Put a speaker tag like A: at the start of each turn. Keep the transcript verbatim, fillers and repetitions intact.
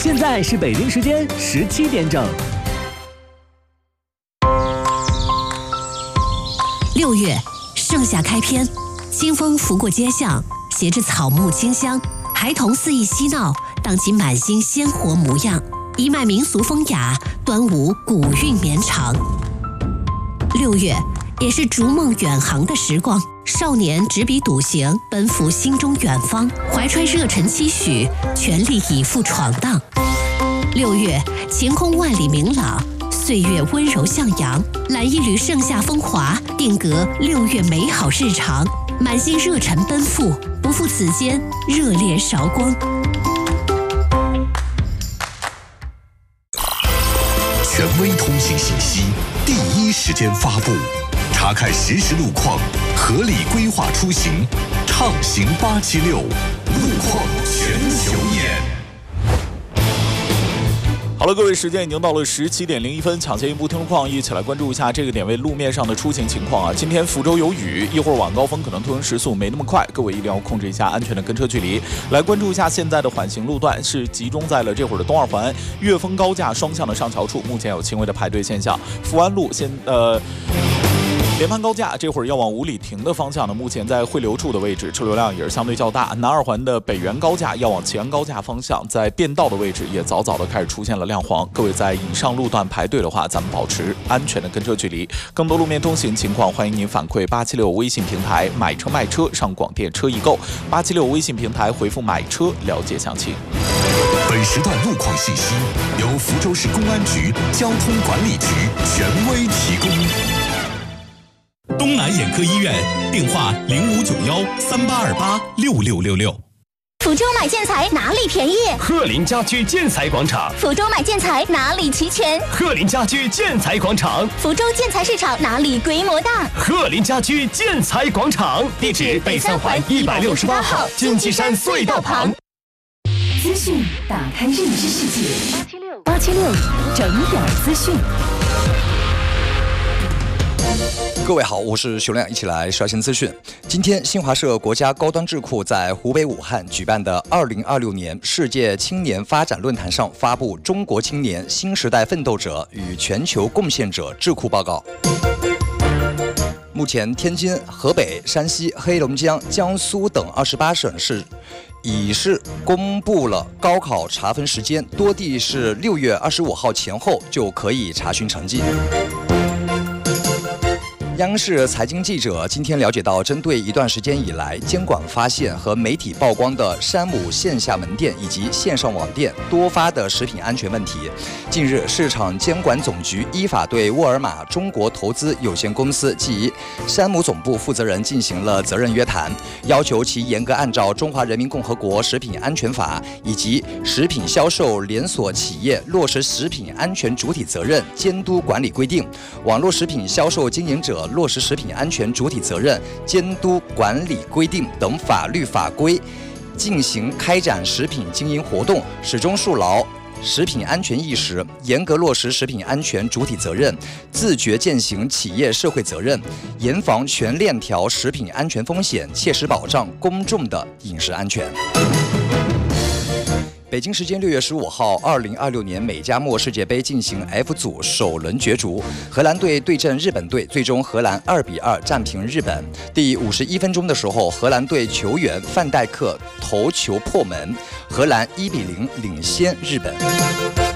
A: 现在是北京时间十七点整。
B: 六月，盛夏开篇，清风拂过街巷，携着草木清香，孩童肆意嬉闹，荡起满心鲜活模样。一脉民俗风雅，端午古韵绵长。六月，也是逐梦远航的时光。少年执笔笃行，奔赴心中远方，怀揣热忱期许，全力以赴闯荡。六月，晴空万里明朗，岁月温柔向阳，揽一缕盛夏风华，定格六月美好日常，满心热忱奔赴，不负此间热烈韶光。
C: 权威通信信息，第一时间发布，查看实时路况，合理规划出行，畅行八七六，路况全球眼。
D: 好了，各位，时间已经到了十七点零一分，抢先一步听路况，一起来关注一下这个点位路面上的出行情况啊。今天福州有雨，一会儿晚高峰可能通行时速没那么快，各位一定要控制一下安全的跟车距离。来关注一下现在的缓行路段是集中在了这会儿的东二环岳峰高架双向的上桥处，目前有轻微的排队现象。福安路现呃。联潘高架这会儿要往五里亭的方向呢，目前在汇流处的位置车流量也是相对较大。南二环的北园高架要往祁安高架方向，在变道的位置也早早的开始出现了亮黄。各位在以上路段排队的话，咱们保持安全的跟车距离。更多路面通行情况，欢迎您反馈八七六微信平台买车卖车上广电车易购，八七六微信平台回复买车了解详情。
C: 本时段路况信息由福州市公安局交通管理局权威提供。
E: 东南眼科医院，电话零五九幺三八二八六六六六。
F: 福州买建材哪里便宜？
G: 鹤林家居建材广场。
F: 福州买建材哪里齐全？
G: 鹤林家居建材广场。
F: 福州建材市场哪里规模大？
G: 鹤林家居建材广场，地址北三环一百六十八号金鸡山隧道旁。
H: 资讯打开认知世界，八七六八七六整点资讯。
I: 各位好，我是熊亮，一起来刷新资讯。今天，新华社国家高端智库在湖北武汉举办的二零二六年世界青年发展论坛上发布《中国青年新时代奋斗者与全球贡献者智库报告》。目前，天津、河北、山西、黑龙江、江苏等二十八省市已是公布了高考查分时间，多地是六月二十五号前后就可以查询成绩。央视财经记者今天了解到，针对一段时间以来监管发现和媒体曝光的山姆线下门店以及线上网店多发的食品安全问题，近日市场监管总局依法对沃尔玛中国投资有限公司及山姆总部负责人进行了责任约谈，要求其严格按照《中华人民共和国食品安全法》以及食品销售连锁企业落实食品安全主体责任监督管理规定、网络食品销售经营者落实食品安全主体责任监督管理规定等法律法规，进行开展食品经营活动，始终树牢食品安全意识，严格落实食品安全主体责任，自觉践行企业社会责任，严防全链条食品安全风险，切实保障公众的饮食安全。北京时间六月十五号，二零二六年美加墨世界杯进行 F 组首轮角逐，荷兰队对阵日本队，最终荷兰二比二战平日本。第五十一分钟的时候，荷兰队球员范戴克头球破门，荷兰一比零领先日本。